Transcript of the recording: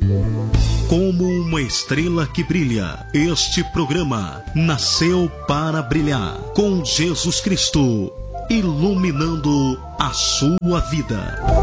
Como uma estrela que brilha, este programa nasceu para brilhar, com Jesus Cristo iluminando a sua vida.